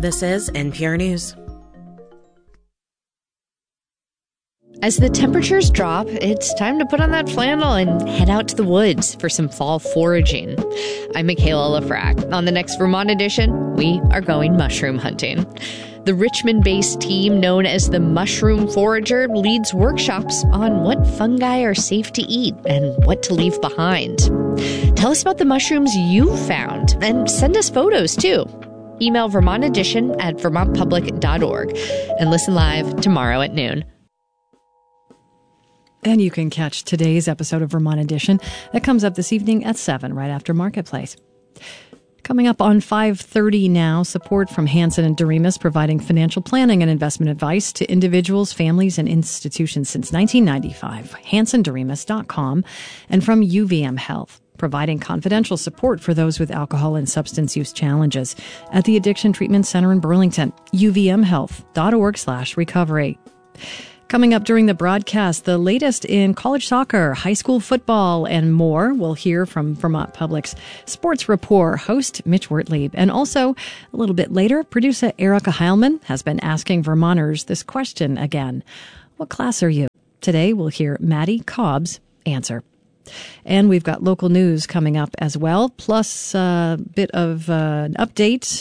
This is NPR News. As the temperatures drop, it's time to put on that flannel and head out to the woods for some fall foraging. I'm Michaela Lafrac. On the next Vermont edition, we are going mushroom hunting. The Richmond-based team known as the Mushroom Forager leads workshops on what fungi are safe to eat and what to leave behind. Tell us about the mushrooms you found and send us photos too. Email Vermont Edition at vermontpublic.org and listen live tomorrow at noon. And you can catch today's episode of Vermont Edition that comes up this evening at 7, right after Marketplace. Coming up on 5:30 now, support from Hansen & Doremus providing financial planning and investment advice to individuals, families, and institutions since 1995. HansenDoremus.com, and from UVM Health, providing confidential support for those with alcohol and substance use challenges at the Addiction Treatment Center in Burlington, uvmhealth.org/recovery. Coming up during the broadcast, the latest in college soccer, high school football, and more. We'll hear from Vermont Public's Sports Rapport host Mitch Wertlieb. And also, a little bit later, producer Erica Heilman has been asking Vermonters this question again. What class are you? Today, we'll hear Maddie Cobb's answer. And we've got local news coming up as well, plus a bit of an update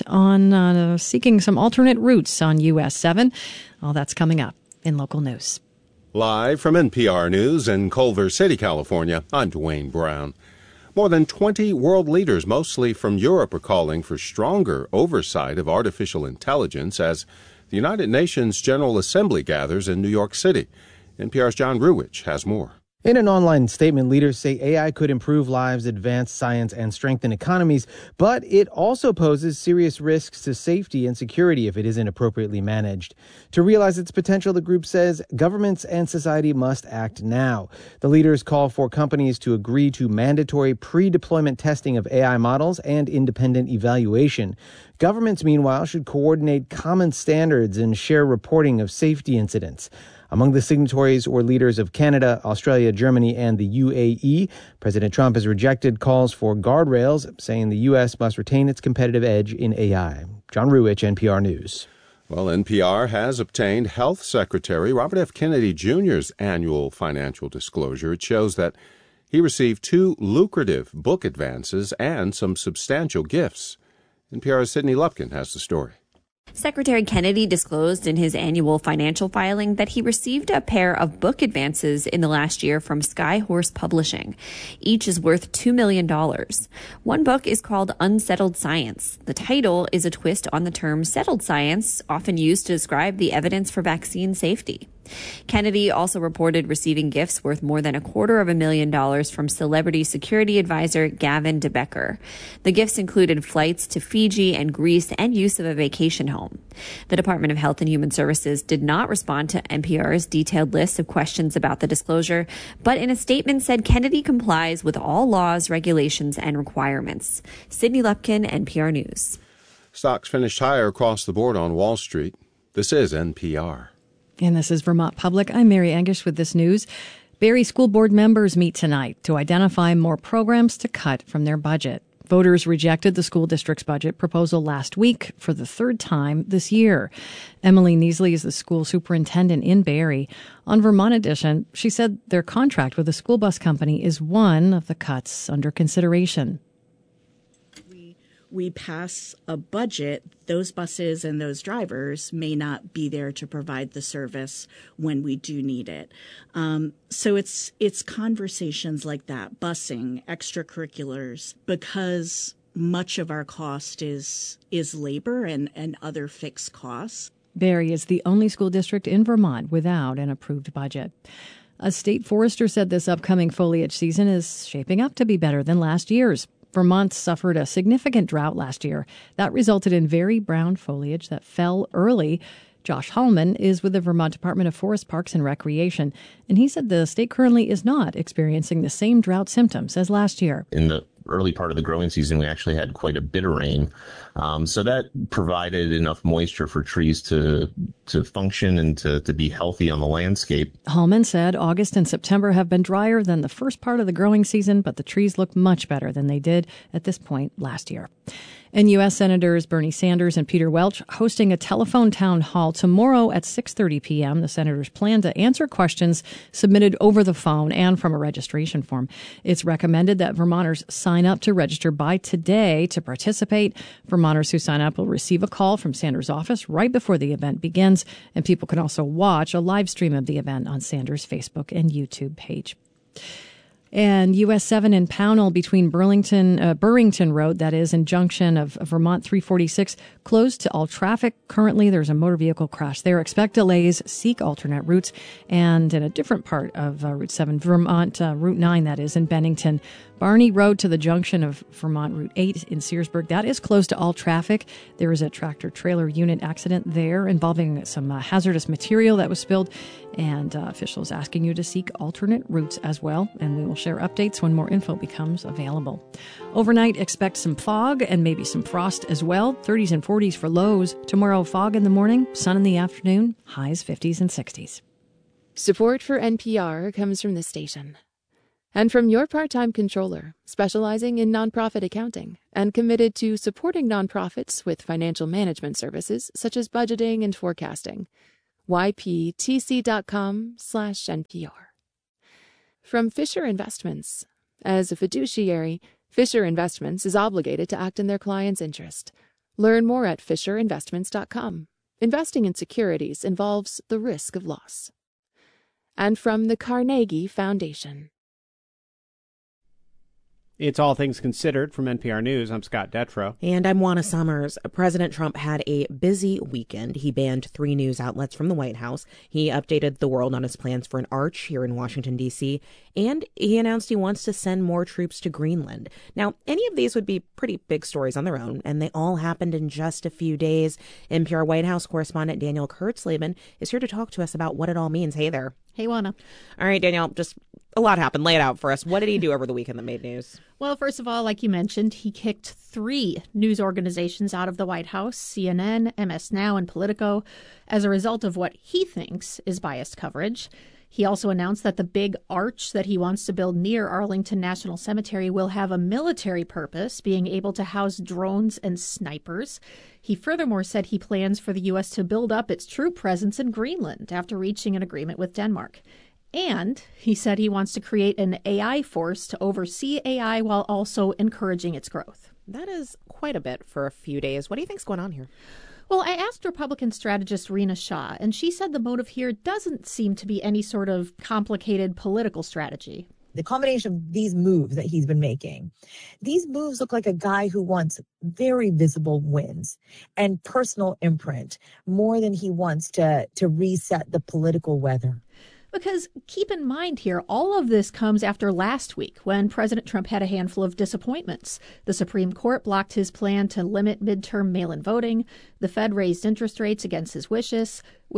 on seeking some alternate routes on US 7. All that's coming up in local news. Live from NPR News in Culver City, California, I'm Dwayne Brown. More than 20 world leaders, mostly from Europe, are calling for stronger oversight of artificial intelligence as the United Nations General Assembly gathers in New York City. NPR's John Ruwitch has more. In an online statement, leaders say AI could improve lives, advance science, and strengthen economies, but it also poses serious risks to safety and security if it isn't appropriately managed. To realize its potential, the group says governments and society must act now. The leaders call for companies to agree to mandatory pre-deployment testing of AI models and independent evaluation. Governments, meanwhile, should coordinate common standards and share reporting of safety incidents. Among the signatories were leaders of Canada, Australia, Germany, and the UAE. President Trump has rejected calls for guardrails, saying the U.S. must retain its competitive edge in AI. John Ruwitch, NPR News. Well, NPR has obtained Health Secretary Robert F. Kennedy Jr.'s annual financial disclosure. It shows that he received 2 lucrative book advances and some substantial gifts. NPR's Sydney Lupkin has the story. Secretary Kennedy disclosed in his annual financial filing that he received a pair of book advances in the last year from Skyhorse Publishing. Each is worth $2 million. One book is called Unsettled Science. The title is a twist on the term settled science, often used to describe the evidence for vaccine safety. Kennedy also reported receiving gifts worth more than $250,000 from celebrity security advisor Gavin DeBecker. The gifts included flights to Fiji and Greece and use of a vacation home. The Department of Health and Human Services did not respond to NPR's detailed list of questions about the disclosure, but in a statement said Kennedy complies with all laws, regulations, and requirements. Sydney Lupkin, NPR News. Stocks finished higher across the board on Wall Street. This is NPR. And this is Vermont Public. I'm Mary Angish with this news. Barrie School Board members meet tonight to identify more programs to cut from their budget. Voters rejected the school district's budget proposal last week for the 3rd time this year. Emily Neasley is the school superintendent in Barrie. On Vermont Edition, she said their contract with the school bus company is one of the cuts under consideration. We pass a budget, those buses and those drivers may not be there to provide the service when we do need it. So it's conversations like that, busing, extracurriculars, because much of our cost is labor and other fixed costs. Barrie is the only school district in Vermont without an approved budget. A state forester said this upcoming foliage season is shaping up to be better than last year's. Vermont suffered a significant drought last year. That resulted in very brown foliage that fell early. Josh Hallman is with the Vermont Department of Forest Parks and Recreation, and he said the state currently is not experiencing the same drought symptoms as last year. In the early part of the growing season, we actually had quite a bit of rain. So that provided enough moisture for trees to function and to be healthy on the landscape. Hallman said August and September have been drier than the first part of the growing season, but the trees look much better than they did at this point last year. And U.S. Senators Bernie Sanders and Peter Welch hosting a telephone town hall tomorrow at 6:30 p.m. The senators plan to answer questions submitted over the phone and from a registration form. It's recommended that Vermonters sign up to register by today to participate. Vermonters who sign up will receive a call from Sanders' office right before the event begins, and people can also watch a live stream of the event on Sanders' Facebook and YouTube page. And US 7 in Pownell between Burrington Road, that is, and junction of Vermont 346, closed to all traffic. Currently, there's a motor vehicle crash there. Expect delays, seek alternate routes. And in a different part of Route 7, Vermont, Route 9, that is, in Bennington, Barney Road to the junction of Vermont Route 8 in Searsburg, that is closed to all traffic. There was a tractor-trailer unit accident there involving some hazardous material that was spilled, and officials asking you to seek alternate routes as well. And we will share updates when more info becomes available. Overnight, expect some fog and maybe some frost as well. 30s and 40s for lows. Tomorrow, fog in the morning, sun in the afternoon, highs 50s and 60s. Support for NPR comes from this station and from your part-time controller, specializing in nonprofit accounting and committed to supporting nonprofits with financial management services such as budgeting and forecasting. yptc.com/NPR. From Fisher Investments. As a fiduciary, Fisher Investments is obligated to act in their client's interest. Learn more at fisherinvestments.com. Investing in securities involves the risk of loss. And from the Carnegie Foundation. It's All Things Considered from NPR News. I'm Scott Detrow. And I'm Juana Summers. President Trump had a busy weekend. He banned 3 news outlets from the White House. He updated the world on his plans for an arch here in Washington, D.C. And he announced he wants to send more troops to Greenland. Now, any of these would be pretty big stories on their own, and they all happened in just a few days. NPR White House correspondent Danielle Kurtzleben is here to talk to us about what it all means. Hey there. Hey, Juana. All right, Danielle, just a lot happened. Lay it out for us. What did he do over the weekend that made news? Well, first of all, like you mentioned, he kicked 3 news organizations out of the White House, CNN, MS Now, and Politico, as a result of what he thinks is biased coverage. He also announced that the big arch that he wants to build near Arlington National Cemetery will have a military purpose, being able to house drones and snipers. He furthermore said he plans for the U.S. to build up its troop presence in Greenland after reaching an agreement with Denmark. And he said he wants to create an AI force to oversee AI while also encouraging its growth. That is quite a bit for a few days. What do you think's going on here? Well, I asked Republican strategist Rena Shah, and she said the motive here doesn't seem to be any sort of complicated political strategy. The combination of these moves that he's been making, these moves look like a guy who wants very visible wins and personal imprint more than he wants to reset the political weather. Because keep in mind here, all of this comes after last week when President Trump had a handful of disappointments. The Supreme Court blocked his plan to limit midterm mail-in voting. The Fed raised interest rates against his wishes.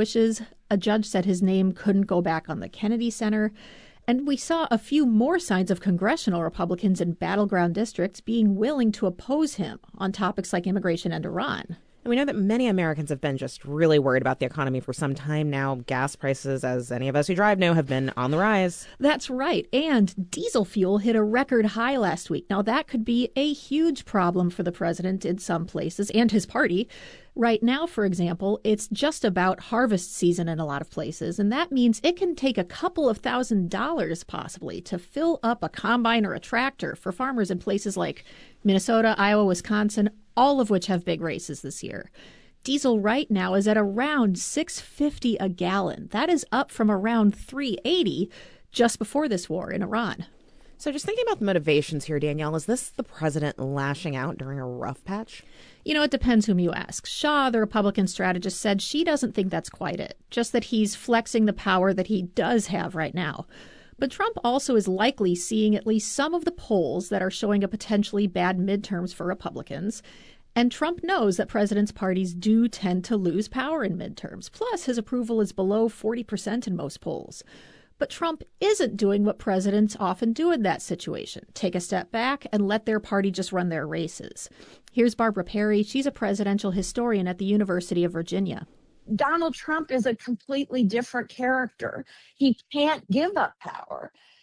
A judge said his name couldn't go back on the Kennedy Center. And we saw a few more signs of congressional Republicans in battleground districts being willing to oppose him on topics like immigration and Iran. And we know that many Americans have been just really worried about the economy for some time now. Gas prices, as any of us who drive know, have been on the rise. That's right. And diesel fuel hit a record high last week. Now, that could be a huge problem for the president in some places and his party. Right now, for example, it's just about harvest season in a lot of places, and that means it can take a couple of $1,000s possibly to fill up a combine or a tractor for farmers in places like Minnesota, Iowa, Wisconsin, all of which have big races this year. Diesel right now is at around $6.50 a gallon. That is up from around $3.80 just before this war in Iran. So just thinking about the motivations here, Danielle, is this the president lashing out during a rough patch? You know, it depends whom you ask. Shah, the Republican strategist, said she doesn't think that's quite it, just that he's flexing the power that he does have right now. But Trump also is likely seeing at least some of the polls that are showing a potentially bad midterms for Republicans. And Trump knows that presidents' parties do tend to lose power in midterms. Plus, his approval is below 40% in most polls. But Trump isn't doing what presidents often do in that situation, take a step back and let their party just run their races. Here's Barbara Perry. She's a presidential historian at the University of Virginia. Donald Trump is a completely different character. He can't give up power.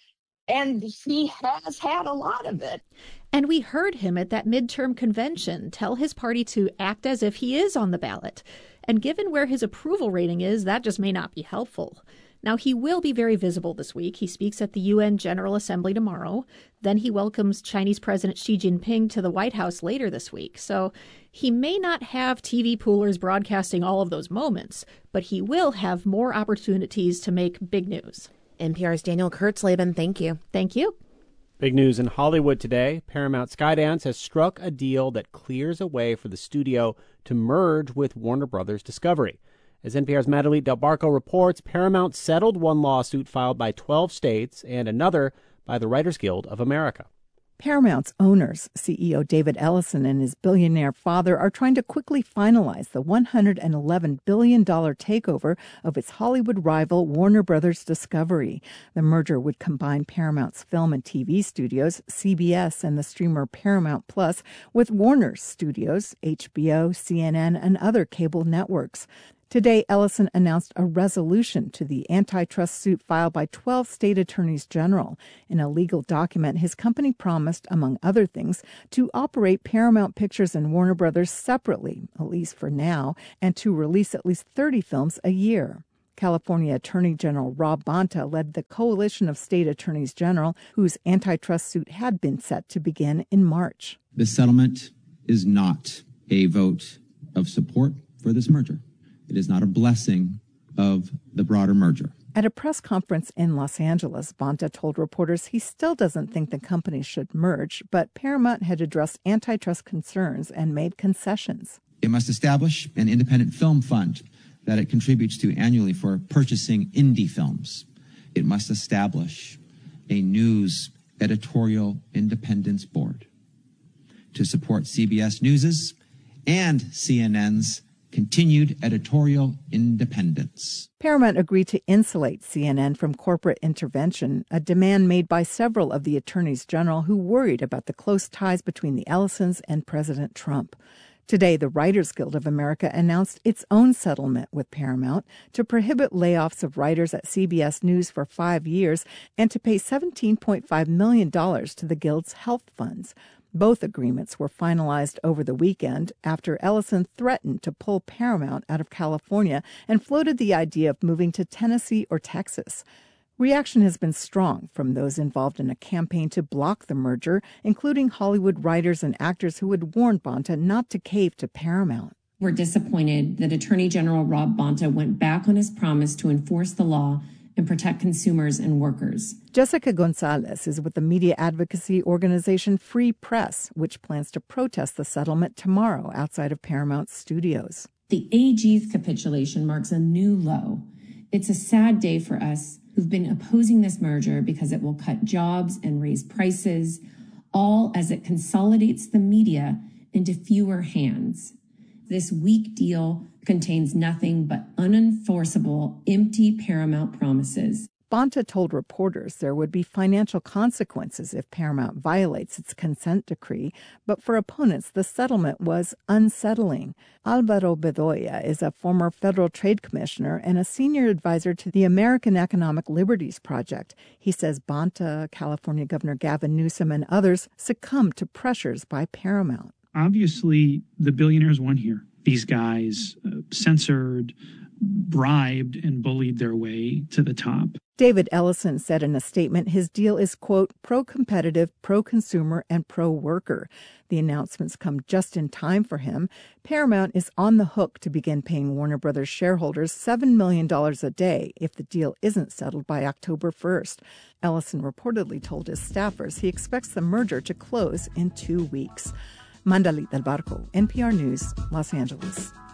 And he has had a lot of it. And we heard him at that midterm convention tell his party to act as if he is on the ballot. And given where his approval rating is, that just may not be helpful. Now, he will be very visible this week. He speaks at the UN General Assembly tomorrow. Then he welcomes Chinese President Xi Jinping to the White House later this week. So he may not have TV poolers broadcasting all of those moments, but he will have more opportunities to make big news. NPR's Daniel Kurtzleben, thank you. Thank you. Big news in Hollywood today. Paramount Skydance has struck a deal that clears a way for the studio to merge with Warner Brothers Discovery. As NPR's Madalit Del Barco reports, Paramount settled one lawsuit filed by 12 states and another by the Writers Guild of America. Paramount's owners, CEO David Ellison and his billionaire father, are trying to quickly finalize the $111 billion takeover of its Hollywood rival Warner Brothers Discovery. The merger would combine Paramount's film and TV studios, CBS and the streamer Paramount Plus, with Warner's studios, HBO, CNN, and other cable networks. Today, Ellison announced a resolution to the antitrust suit filed by 12 state attorneys general. In a legal document, his company promised, among other things, to operate Paramount Pictures and Warner Brothers separately, at least for now, and to release at least 30 films a year. California Attorney General Rob Bonta led the coalition of state attorneys general whose antitrust suit had been set to begin in March. The settlement is not a vote of support for this merger. It is not a blessing of the broader merger. At a press conference in Los Angeles, Bonta told reporters he still doesn't think the companies should merge, but Paramount had addressed antitrust concerns and made concessions. It must establish an independent film fund that it contributes to annually for purchasing indie films. It must establish a news editorial independence board to support CBS News's and CNN's continued editorial independence. Paramount agreed to insulate CNN from corporate intervention, a demand made by several of the attorneys general who worried about the close ties between the Ellisons and President Trump. Today, the Writers Guild of America announced its own settlement with Paramount to prohibit layoffs of writers at CBS News for 5 years and to pay $17.5 million to the Guild's health funds. Both agreements were finalized over the weekend after Ellison threatened to pull Paramount out of California and floated the idea of moving to Tennessee or Texas. Reaction has been strong from those involved in a campaign to block the merger, including Hollywood writers and actors who had warned Bonta not to cave to Paramount. We're disappointed that Attorney General Rob Bonta went back on his promise to enforce the law and protect consumers and workers. Jessica Gonzalez is with the media advocacy organization Free Press, which plans to protest the settlement tomorrow outside of Paramount's studios. The AG's capitulation marks a new low. It's a sad day for us who've been opposing this merger because it will cut jobs and raise prices, all as it consolidates the media into fewer hands. This weak deal contains nothing but unenforceable, empty Paramount promises. Bonta told reporters there would be financial consequences if Paramount violates its consent decree, but for opponents, the settlement was unsettling. Alvaro Bedoya is a former federal trade commissioner and a senior advisor to the American Economic Liberties Project. He says Bonta, California Governor Gavin Newsom, and others succumbed to pressures by Paramount. Obviously, the billionaires won here. These guys censored, bribed, and bullied their way to the top. David Ellison said in a statement his deal is, quote, pro-competitive, pro-consumer, and pro-worker. The announcements come just in time for him. Paramount is on the hook to begin paying Warner Brothers shareholders $7 million a day if the deal isn't settled by October 1st. Ellison reportedly told his staffers he expects the merger to close in 2 weeks. Madalit Del Barco, NPR News, Los Angeles.